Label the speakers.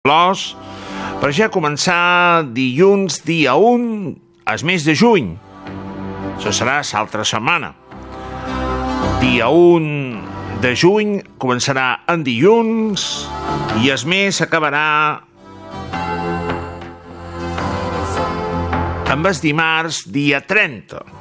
Speaker 1: Flors, per ja començar dilluns, dia 1, el mes de juny. Això serà l'altra setmana. Dia 1 de juny començarà en dilluns i el mes acabarà amb el dimarts, dia 30.